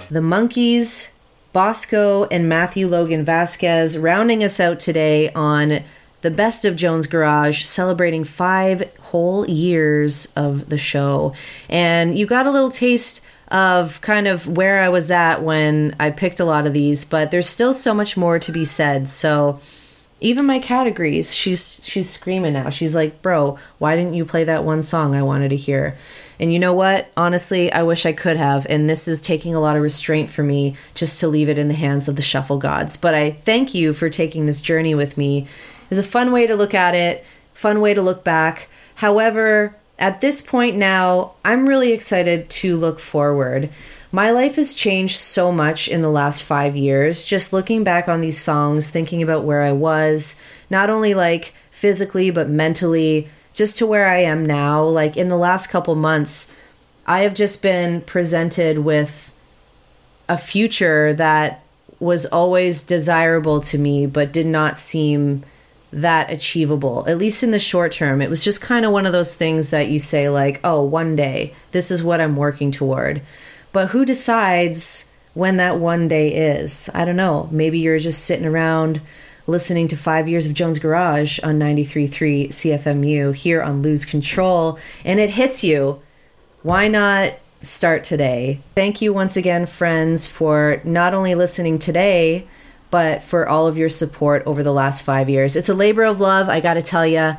The Monkees, Bosco, and Matthew Logan Vasquez rounding us out today on the Best of Jones Garage, celebrating 5 whole years of the show. And you got a little taste of kind of where I was at when I picked a lot of these, but there's still so much more to be said. So even my categories, she's screaming now. She's like, bro, why didn't you play that one song I wanted to hear? And you know what? Honestly, I wish I could have. And this is taking a lot of restraint for me just to leave it in the hands of the shuffle gods. But I thank you for taking this journey with me. It's a fun way to look at it, fun way to look back. However, at this point now, I'm really excited to look forward. My life has changed so much in the last 5 years. Just looking back on these songs, thinking about where I was, not only like physically, but mentally, just to where I am now. Like in the last couple months, I have just been presented with a future that was always desirable to me, but did not seem that achievable, at least in the short term. It was just kind of one of those things that you say like, oh, one day, this is what I'm working toward. But who decides when that one day is? I don't know. Maybe you're just sitting around listening to 5 years of Jones Garage on 93.3 CFMU here on Lose Control, and it hits you. Why not start today? Thank you once again, friends, for not only listening today, but for all of your support over the last 5 years. It's a labor of love, I gotta tell you.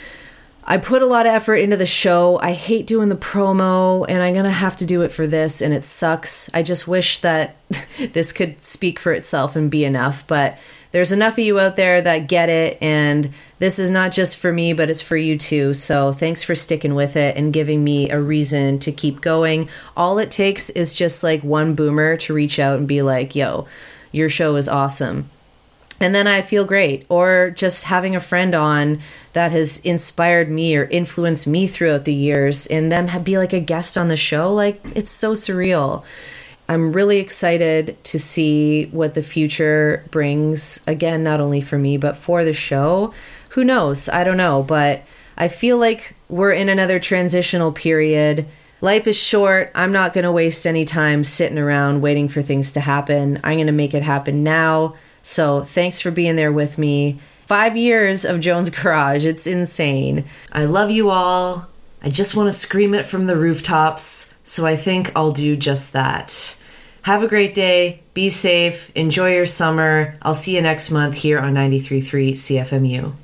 I put a lot of effort into the show. I hate doing the promo, and I'm gonna have to do it for this, and it sucks. I just wish that this could speak for itself and be enough, but there's enough of you out there that get it, and this is not just for me, but it's for you too. So thanks for sticking with it and giving me a reason to keep going. All it takes is just like one boomer to reach out and be like, yo, your show is awesome. And then I feel great. Or just having a friend on that has inspired me or influenced me throughout the years, and them be like a guest on the show. Like, it's so surreal. I'm really excited to see what the future brings. Again, not only for me, but for the show. Who knows? I don't know. But I feel like we're in another transitional period. Life is short. I'm not going to waste any time sitting around waiting for things to happen. I'm going to make it happen now. So thanks for being there with me. 5 years of Jones Garage. It's insane. I love you all. I just want to scream it from the rooftops. So I think I'll do just that. Have a great day. Be safe. Enjoy your summer. I'll see you next month here on 93.3 CFMU.